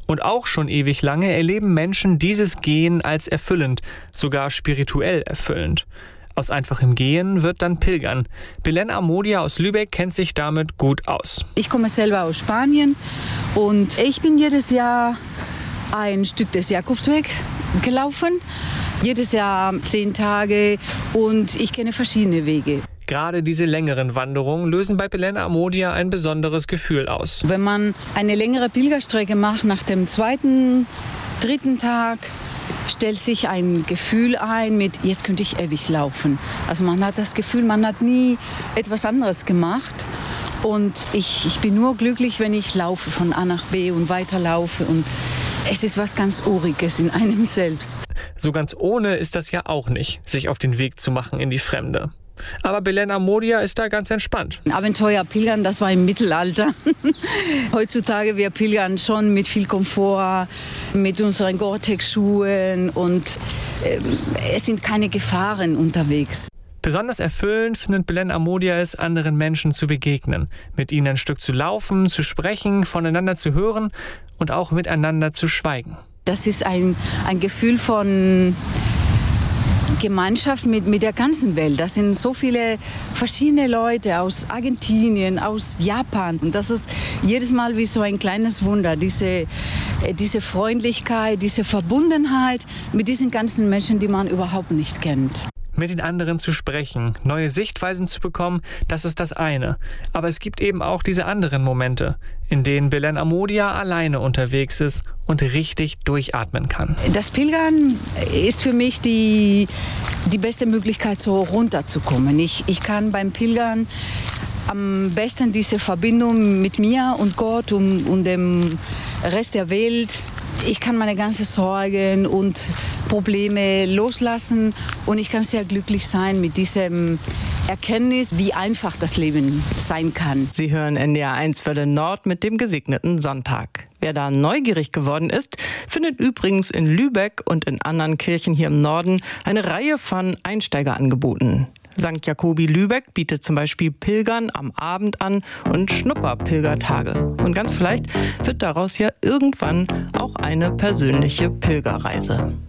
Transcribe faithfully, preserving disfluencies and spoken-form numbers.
Und auch schon ewig lange erleben Menschen dieses Gehen als erfüllend, sogar spirituell erfüllend. Aus einfachem Gehen wird dann Pilgern. Belén Amodia aus Lübeck kennt sich damit gut aus. Ich komme selber aus Spanien und ich bin jedes Jahr ein Stück des Jakobsweg gelaufen. Jedes Jahr zehn Tage und ich kenne verschiedene Wege. Gerade diese längeren Wanderungen lösen bei Belén Amodia ein besonderes Gefühl aus. Wenn man eine längere Pilgerstrecke macht, nach dem zweiten, dritten Tag, stellt sich ein Gefühl ein mit, jetzt könnte ich ewig laufen. Also man hat das Gefühl, man hat nie etwas anderes gemacht. Und ich, ich bin nur glücklich, wenn ich laufe von A nach B und weiterlaufe. Und es ist was ganz Uriges in einem selbst. So ganz ohne ist das ja auch nicht, sich auf den Weg zu machen in die Fremde. Aber Belén Amodia ist da ganz entspannt. Abenteuer pilgern, das war im Mittelalter. Heutzutage wir pilgern schon mit viel Komfort, mit unseren Gore-Tex-Schuhen und äh, es sind keine Gefahren unterwegs. Besonders erfüllend findet Belén Amodia es, anderen Menschen zu begegnen, mit ihnen ein Stück zu laufen, zu sprechen, voneinander zu hören und auch miteinander zu schweigen. Das ist ein, ein Gefühl von Gemeinschaft mit, mit der ganzen Welt. Das sind so viele verschiedene Leute aus Argentinien, aus Japan. Und das ist jedes Mal wie so ein kleines Wunder, diese, diese Freundlichkeit, diese Verbundenheit mit diesen ganzen Menschen, die man überhaupt nicht kennt. Mit den anderen zu sprechen, neue Sichtweisen zu bekommen, das ist das eine. Aber es gibt eben auch diese anderen Momente, in denen Belén Amodia alleine unterwegs ist und richtig durchatmen kann. Das Pilgern ist für mich die, die beste Möglichkeit, so runterzukommen. Ich, ich kann beim Pilgern am besten diese Verbindung mit mir und Gott und, und dem Rest der Welt. Ich kann meine ganzen Sorgen und Probleme loslassen und ich kann sehr glücklich sein mit diesem Erkenntnis, wie einfach das Leben sein kann. Sie hören N D R eins Welle Nord mit dem gesegneten Sonntag. Wer da neugierig geworden ist, findet übrigens in Lübeck und in anderen Kirchen hier im Norden eine Reihe von Einsteigerangeboten. Sankt Jakobi Lübeck bietet zum Beispiel Pilgern am Abend an und Schnupperpilgertage. Und ganz vielleicht wird daraus ja irgendwann auch eine persönliche Pilgerreise.